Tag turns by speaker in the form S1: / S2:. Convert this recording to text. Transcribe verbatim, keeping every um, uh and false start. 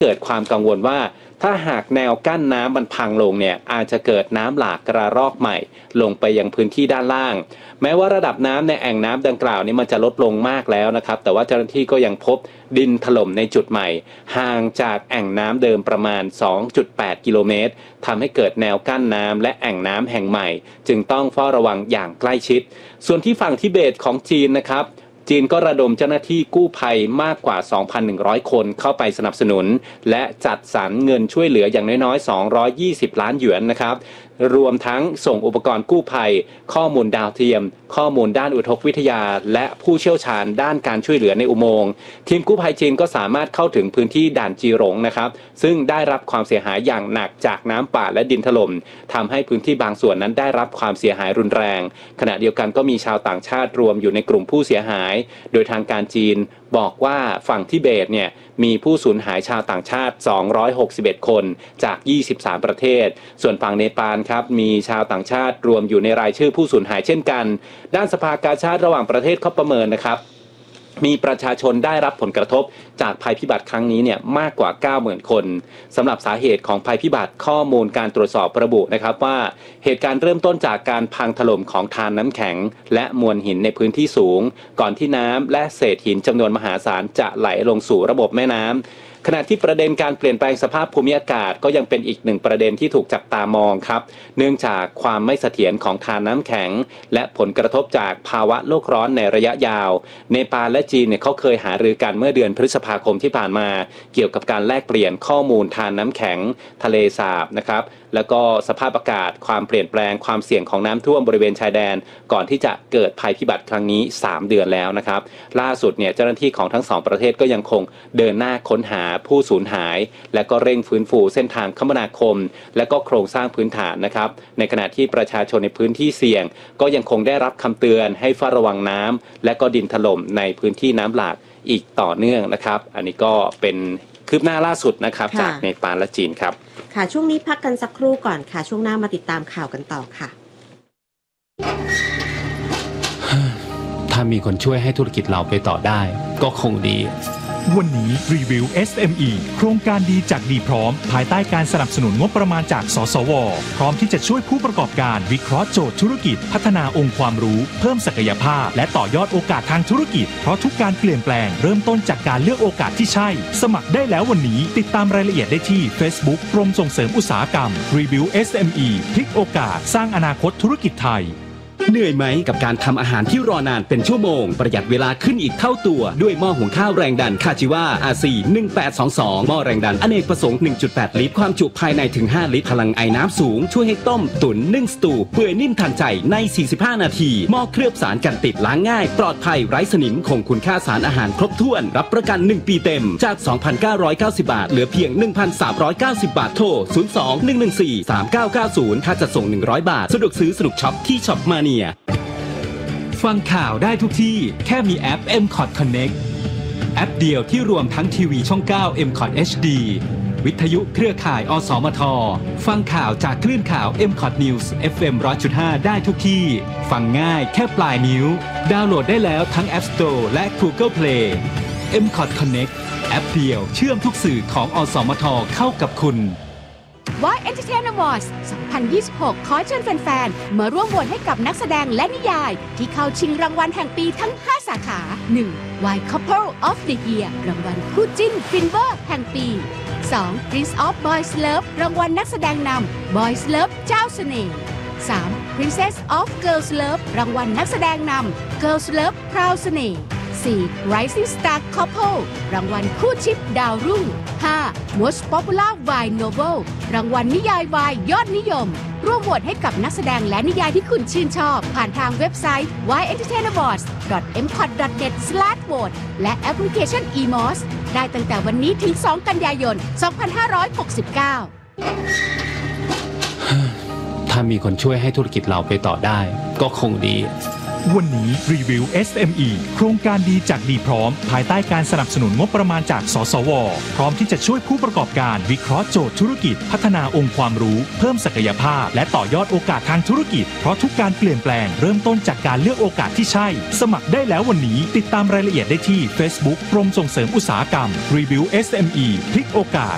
S1: เกิดความกังวลว่าถ้าหากแนวกั้นน้ำมันพังลงเนี่ยอาจจะเกิดน้ำหลากกระรอกใหม่ลงไปยังพื้นที่ด้านล่างแม้ว่าระดับน้ำในแอ่งน้ำดังกล่าวนี้มันจะลดลงมากแล้วนะครับแต่ว่าเจ้าหน้าที่ก็ยังพบดินถล่มในจุดใหม่ห่างจากแอ่งน้ำเดิมประมาณ สองจุดแปด กิโลเมตรทำให้เกิดแนวกั้นน้ำและแอ่งน้ำแห่งใหม่จึงต้องเฝ้าระวังอย่างใกล้ชิดส่วนที่ฝั่งทิเบตของจีนนะครับจีนก็ระดมเจ้าหน้าที่กู้ภัยมากกว่า สองพันหนึ่งร้อย คนเข้าไปสนับสนุนและจัดสรรเงินช่วยเหลืออย่างน้อยๆสองร้อยยี่สิบล้านหยวนนะครับรวมทั้งส่งอุปกรณ์กู้ภัยข้อมูลดาวเทียมข้อมูลด้านอุทกวิทยาและผู้เชี่ยวชาญด้านการช่วยเหลือในอุโมงค์ทีมกู้ภัยจีนก็สามารถเข้าถึงพื้นที่ด่านจีหลงนะครับซึ่งได้รับความเสียหายอย่างหนักจากน้ำป่าและดินถล่มทำให้พื้นที่บางส่วนนั้นได้รับความเสียหายรุนแรงขณะเดียวกันก็มีชาวต่างชาติรวมอยู่ในกลุ่มผู้เสียหายโดยทางการจีนบอกว่าฝั่งทิเบตเนี่ยมีผู้สูญหายชาวต่างชาติสองร้อยหกสิบเอ็ดคนจากยี่สิบสามประเทศส่วนฝั่งเนปาลครับมีชาวต่างชาติรวมอยู่ในรายชื่อผู้สูญหายเช่นกันด้านสภากาชาดระหว่างประเทศเขาประเมินนะครับมีประชาชนได้รับผลกระทบจากภัยพิบัติครั้งนี้เนี่ยมากกว่า เก้าหมื่น คนสำหรับสาเหตุของภัยพิบัติข้อมูลการตรวจสอบระบุนะครับว่าเหตุการณ์เริ่มต้นจากการพังถล่มของธารน้ำแข็งและมวลหินในพื้นที่สูงก่อนที่น้ำและเศษหินจำนวนมหาศาลจะไหลลงสู่ระบบแม่น้ำขณะที่ประเด็นการเปลี่ยนแปลงสภาพภูมิอากาศก็ยังเป็นอีกหนึ่งประเด็นที่ถูกจับตามองครับเนื่องจากความไม่เสถียรของธารน้ำแข็งและผลกระทบจากภาวะโลกร้อนในระยะยาวเนปาลและจีนเนี่ยเขาเคยหารือกันเมื่อเดือนพฤษภาคมที่ผ่านมาเกี่ยวกับการแลกเปลี่ยนข้อมูลธารน้ำแข็งทะเลสาบนะครับแล้วก็สภาพอากาศความเปลี่ยนแปลงความเสี่ยงของน้ำท่วมบริเวณชายแดนก่อนที่จะเกิดภัยพิบัติครั้งนี้สามเดือนแล้วนะครับล่าสุดเนี่ยเจ้าหน้าที่ของทั้งสองประเทศก็ยังคงเดินหน้าค้นหาผู้สูญหายและก็เร่งฟื้นฟูเส้นทางคมนาคมและก็โครงสร้างพื้นฐานนะครับในขณะที่ประชาชนในพื้นที่เสี่ยงก็ยังคงได้รับคำเตือนให้เฝ้าระวังน้ำและก็ดินถล่มในพื้นที่น้ำหลากอีกต่อเนื่องนะครับอันนี้ก็เป็นคืบหน้าล่าสุดนะครับจากเนปาลและจีนครับ
S2: ค่ะช่วงนี้พักกันสักครู่ก่อนค่ะช่วงหน้ามาติดตามข่าวกันต่อค่ะ
S1: ถ้ามีคนช่วยให้ธุรกิจเราไปต่อได้ก็คงดี
S3: วันนี้รีวิว เอส เอ็ม อี โครงการดีจากดีพร้อมภายใต้การสนับสนุนงบประมาณจากสสวพร้อมที่จะช่วยผู้ประกอบการวิเคราะห์โจทย์ธุรกิจพัฒนาองค์ความรู้เพิ่มศักยภาพและต่อยอดโอกาสทางธุรกิจเพราะทุกการเปลี่ยนแปลงเริ่มต้นจากการเลือกโอกาสที่ใช่สมัครได้แล้ววันนี้ติดตามรายละเอียดได้ที่ Facebook กรมส่งเสริมอุตสาหกรรมรีวิว เอส เอ็ม อี พลิกโอกาสสร้างอนาคตธุรกิจไทย
S4: เหนื่อยไหมกับการทำอาหารที่รอนานเป็นชั่วโมงประหยัดเวลาขึ้นอีกเท่าตัวด้วยหม้อหุงข้าวแรงดันคาจิวา อาร์ ซี หนึ่งแปดสองสองหม้อแรงดันอเนกประสงค์ หนึ่งจุดแปด ลิตรความจุภายในถึงห้าลิตรพลังไอน้ำสูงช่วยให้ต้มตุ๋นนึ่งสตูเปื่อยนิ่มทันใจในสี่สิบห้านาทีหม้อเคลือบสารกันติดล้างง่ายปลอดภัยไร้สนิมคงคุณค่าสารอาหารครบถ้วนรับประกันหนึ่งปีเต็มจาก สองพันเก้าร้อยเก้าสิบ บาทเหลือเพียง หนึ่งพันสามร้อยเก้าสิบ บาทโทรศูนย์ สอง หนึ่ง หนึ่ง สี่ สาม เก้า เก้า ศูนย์ค่าจัดส่งหนึ่งร้อยบาทสะดวกซื้อสนุกช็อปที่ช็อปมาเนียฟังข่าวได้ทุกที่แค่มีแอป เอ็ม คอท Connect แอปเดียวที่รวมทั้งทีวีช่อง เก้า เอ็ม คอท เอช ดี วิทยุเครือข่าย อสมท ฟังข่าวจากคลื่นข่าว เอ็ม คอท News เอฟ เอ็ม หนึ่งร้อยจุดห้า ได้ทุกที่ฟังง่ายแค่ปลายนิ้วดาวน์โหลดได้แล้วทั้ง App Store และ Google Play เอ็ม คอท Connect แอปเดียวเชื่อมทุกสื่อของอสมทเข้ากับคุณ
S5: วาย Entertainment Awards สองพันยี่สิบหก ขอเชิญแฟนๆมาร่วมโหวตให้กับนักแสดงและนิยายที่เข้าชิงรางวัลแห่งปีทั้ง ห้า สาขา หนึ่ง วาย Couple of the Year รางวัลคู่จิ้นฟินเวอร์แห่งปี สอง Prince of Boys Love รางวัลนักแสดงนำ Boys Love เจ้าเสน่ห์ สาม Princess of Girls Love รางวัลนักแสดงนำ Girls Love พราวเสน่ห์ สี่ Rising Star Couple รางวัลคู่ชิปดาวรุ่ง ห้า Most Popular Wine Novel รางวัลนิยายวายยอดนิยมร่วมโหวตให้กับนักแสดงและนิยายที่คุณชื่นชอบผ่านทางเว็บไซต์ วาย เอ็นเตอร์เทนเมนต์ อวอร์ดส์ ดอท เอ็ม คอท ดอท เน็ต สแลช โหวต และแอปพลิเคชัน อี มอส ได้ตั้งแต่วันนี้ถึง สอง กันยายน สองพันห้าร้อยหกสิบเก้า
S1: ถ้ามีคนช่วยให้ธุรกิจเราไปต่อได้ก็คงดี
S3: วันนี้รีวิว เอส เอ็ม อี โครงการดีจากดีพร้อมภายใต้การสนับสนุนงบประมาณจากสสวพร้อมที่จะช่วยผู้ประกอบการวิเคราะห์โจทย์ธุรกิจพัฒนาองค์ความรู้เพิ่มศักยภาพและต่อยอดโอกาสทางธุรกิจเพราะทุกการเปลี่ยนแปลงเริ่มต้นจากการเลือกโอกาสที่ใช่สมัครได้แล้ววันนี้ติดตามรายละเอียดได้ที่ Facebook กรมส่งเสริมอุตสาหกรรมรีวิว เอส เอ็ม อี พลิกโอกาส